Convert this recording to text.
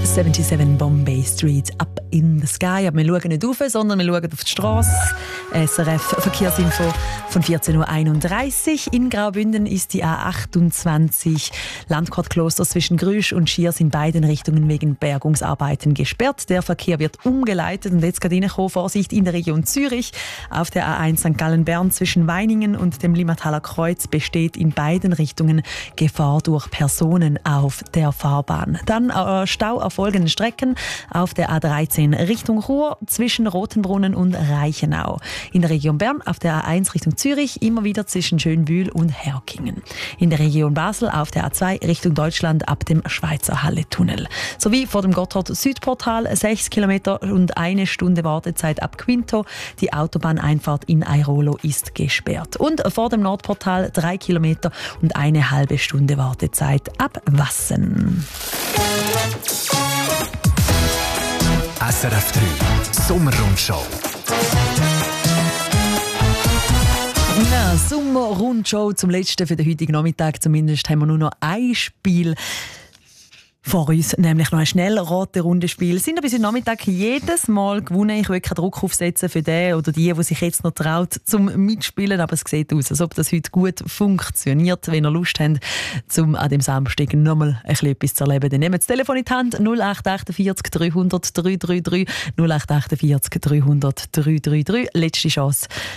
77 Bombay Street, Up in the Sky. Aber wir schauen nicht rauf, sondern wir schauen auf die Straße. SRF Verkehrsinfo von 14.31 Uhr. In Graubünden ist die A28 Landquart-Kloster zwischen Grüsch und Schiers in beiden Richtungen wegen Bergungsarbeiten gesperrt. Der Verkehr wird umgeleitet und jetzt gerade reinkommen. Vorsicht in der Region Zürich. Auf der A1 St. Gallen-Bern zwischen Weiningen und dem Limmathaler Kreuz besteht in beiden Richtungen Gefahr durch Personen auf der Fahrbahn. Dann Stau auf folgenden Strecken auf der A13 Richtung Chur zwischen Rotenbrunnen und Reichenau. In der Region Bern auf der A1 Richtung Zürich immer wieder zwischen Schönbühl und Herkingen. In der Region Basel auf der A2 Richtung Deutschland ab dem Schweizer Halle-Tunnel. Sowie vor dem Gotthard-Südportal 6 Kilometer und 1 Stunde Wartezeit ab Quinto. Die Autobahneinfahrt in Airolo ist gesperrt. Und vor dem Nordportal 3 Kilometer und 1,5 Stunde Wartezeit ab Wassen. SRF 3 Sommerrundschau. Ja, Sommerrundschau zum letzten für den heutigen Nachmittag. Zumindest haben wir nur noch ein Spiel vor uns, nämlich noch ein Schnellraterundenspiel. Sind bis heute Nachmittag jedes Mal gewonnen. Ich will keinen Druck aufsetzen für den oder die sich jetzt noch traut zum Mitspielen, aber es sieht aus, als ob das heute gut funktioniert. Wenn ihr Lust habt, an dem Samstag nochmal etwas zu erleben, dann nehmt das Telefon in die Hand 0848 300 333 0848 300 333. Letzte Chance